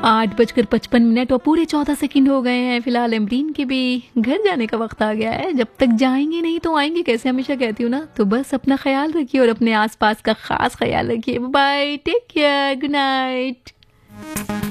8:55 और पूरे 14 सेकंड हो गए हैं। फिलहाल एमरीन के भी घर जाने का वक्त आ गया है। जब तक जाएंगे नहीं तो आएंगे कैसे, हमेशा कहती हूँ ना। तो बस अपना ख्याल रखिए और अपने आसपास का खास ख्याल रखिए। Bye, take care, good night.